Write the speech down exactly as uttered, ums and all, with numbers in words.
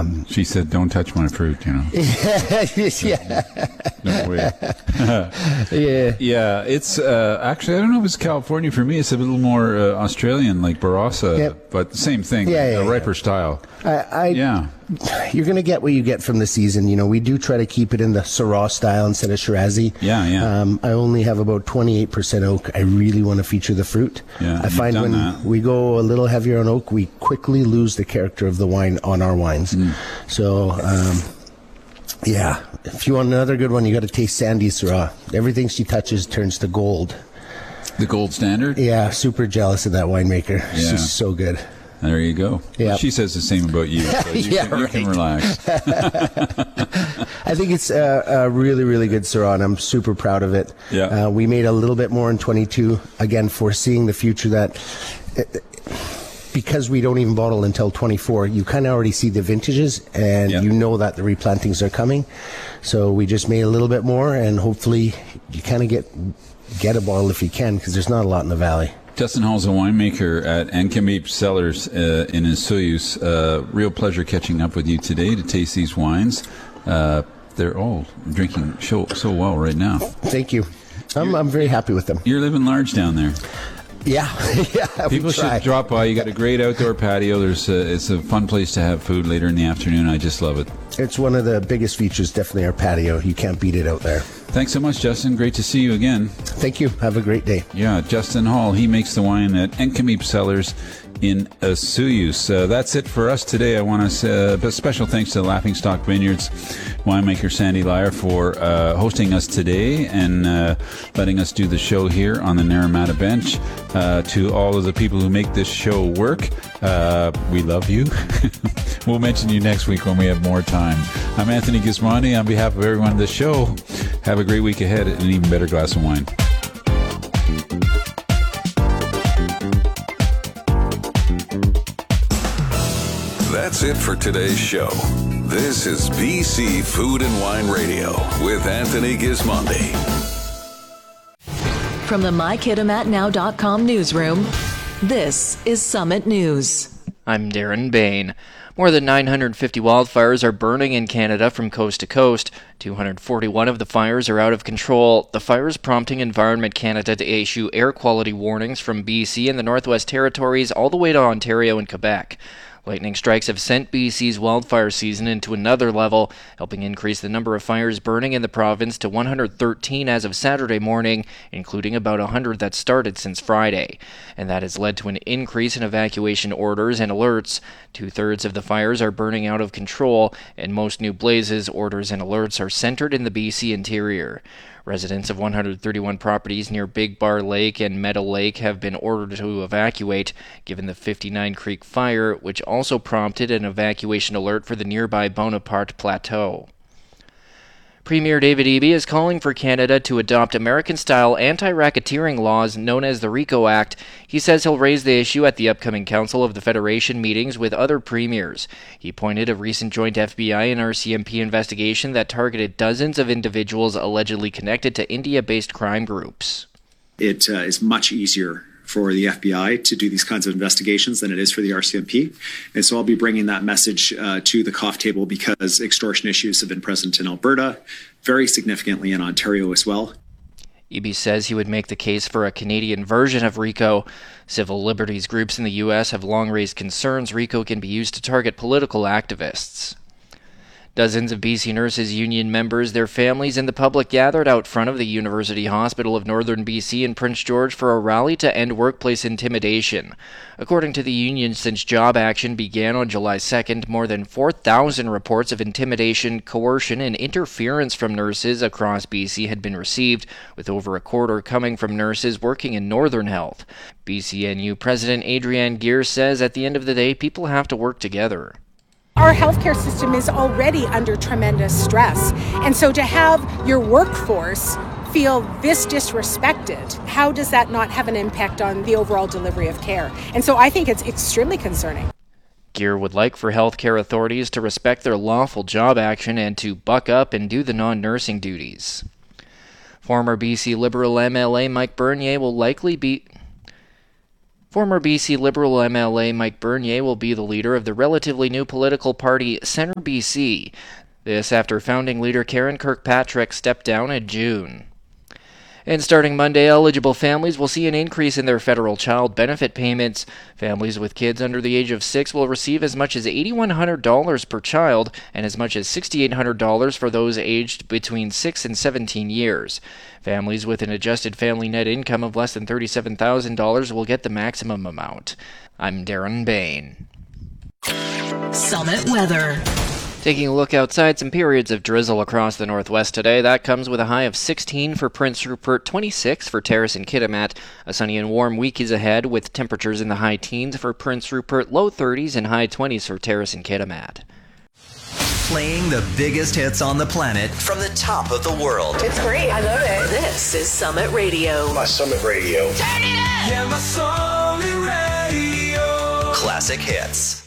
Um, she said, "Don't touch my fruit," you know. yeah. No way. yeah. Yeah, it's uh, actually, I don't know if it's California. For me, it's a little more uh, Australian, like Barossa, Yep. but the same thing, Yeah, yeah, a yeah. riper style. I, I, Yeah. You're going to get what you get from the season. You know, we do try to keep it in the Syrah style instead of Shirazi. Yeah, yeah. Um, I only have about twenty-eight percent oak. I really want to feature the fruit. Yeah, I you've find done when that. we go a little heavier on oak, we quickly lose the character of the wine on our wines. Mm. So, um, yeah, if you want another good one, you got to taste Sandy's Syrah. Everything she touches turns to gold. The gold standard? Yeah, super jealous of that winemaker. Yeah. She's so good. There you go. Yeah. She says the same about you, so you, Yeah, can, you can right. relax. I think it's a, a really, really good Syrah, and I'm super proud of it. Yeah. Uh, we made a little bit more in twenty-two, again, foreseeing the future that uh, because we don't even bottle until twenty-four, you kind of already see the vintages, and Yeah. you know that the replantings are coming. So we just made a little bit more, and hopefully you kind of get get a bottle if you can, because there's not a lot in the valley. Justin Hall's a winemaker at Ankh-Kamip Cellars uh, in Soyuz. Uh, real pleasure catching up with you today to taste these wines. Uh, they're all drinking so, so well right now. Thank you. I'm, I'm very happy with them. You're living large down there. Yeah, yeah. People we should try. drop by. You got a great outdoor patio. There's a, it's a fun place to have food later in the afternoon. I just love it. It's one of the biggest features, definitely our patio. You can't beat it out there. Thanks so much, Justin. Great to see you again. Thank you. Have a great day. Yeah, Justin Hall. He makes the wine at Ankh-Kamip Cellars in Soyuz. Uh, that's it for us today. I want to say a special thanks to Laughing Stock Vineyards winemaker Sandy Lyer for uh, hosting us today and uh, letting us do the show here on the Naramata Bench. Uh, to all of the people who make this show work, uh, we love you. We'll mention you next week when we have more time. I'm Anthony Gismondi. On behalf of everyone on the show, have a great week ahead and an even better glass of wine. That's it for today's show. This is B C Food and Wine Radio with Anthony Gismondi. From the my kitimat now dot com newsroom, this is Summit News. I'm Darren Bain. More than nine hundred fifty wildfires are burning in Canada from coast to coast. two hundred forty-one of the fires are out of control. The fires prompting Environment Canada to issue air quality warnings from B C and the Northwest Territories all the way to Ontario and Quebec. Lightning strikes have sent B C's wildfire season into another level, helping increase the number of fires burning in the province to one hundred thirteen as of Saturday morning, including about one hundred that started since Friday. And that has led to an increase in evacuation orders and alerts. Two-thirds of the fires are burning out of control, and most new blazes, orders, and alerts are centered in the B C interior. Residents of one hundred thirty-one properties near Big Bar Lake and Meadow Lake have been ordered to evacuate, given the fifty-nine Creek fire, which also prompted an evacuation alert for the nearby Bonaparte Plateau. Premier David Eby is calling for Canada to adopt American-style anti-racketeering laws known as the RICO Act. He says he'll raise the issue at the upcoming Council of the Federation meetings with other premiers. He pointed a recent joint F B I and R C M P investigation that targeted dozens of individuals allegedly connected to India-based crime groups. It uh, is much easier for the F B I to do these kinds of investigations than it is for the R C M P. And so I'll be bringing that message uh, to the C O F table because extortion issues have been present in Alberta, very significantly in Ontario as well. Eby says he would make the case for a Canadian version of RICO. Civil liberties groups in the U S have long raised concerns RICO can be used to target political activists. Dozens of B C Nurses Union members, their families, and the public gathered out front of the University Hospital of Northern B C in Prince George for a rally to end workplace intimidation. According to the union, since job action began on July second, more than four thousand reports of intimidation, coercion, and interference from nurses across B C had been received, with over a quarter coming from nurses working in Northern Health. B C N U President Adrienne Gear says at the end of the day, people have to work together. Our healthcare system is already under tremendous stress, and so to have your workforce feel this disrespected, how does that not have an impact on the overall delivery of care? And so I think it's extremely concerning. Gear would like for healthcare authorities to respect their lawful job action and to buck up and do the non-nursing duties. Former B C Liberal M L A Mike Bernier will likely be... Former B C Liberal M L A Mike Bernier will be the leader of the relatively new political party Centre B C. This after founding leader Karen Kirkpatrick stepped down in June. And starting Monday, eligible families will see an increase in their federal child benefit payments. Families with kids under the age of six will receive as much as eight thousand one hundred dollars per child and as much as six thousand eight hundred dollars for those aged between six and seventeen years. Families with an adjusted family net income of less than thirty-seven thousand dollars will get the maximum amount. I'm Darren Bain. Summit weather. Taking a look outside, some periods of drizzle across the northwest today. That comes with a high of sixteen for Prince Rupert, twenty-six for Terrace and Kitimat. A sunny and warm week is ahead with temperatures in the high teens for Prince Rupert, low thirties and high twenties for Terrace and Kitimat. Playing the biggest hits on the planet from the top of the world. It's great. I love it. This is Summit Radio. My Summit Radio. Turn it up! Yeah, my Summit Radio. Classic hits.